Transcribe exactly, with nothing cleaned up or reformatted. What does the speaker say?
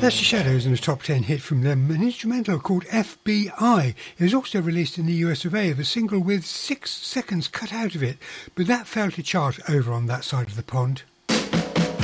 That's The Shadows and a top ten hit from them, an instrumental called F B I. It was also released in the U S of A of a single with six seconds cut out of it, but that failed to chart over on that side of the pond.